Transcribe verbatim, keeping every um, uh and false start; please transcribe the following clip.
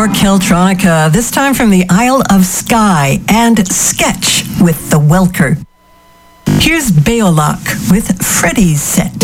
more Keltronica, this time from the Isle of Skye and Sketch with the Welker. Here's Beolach with Freddie's Set.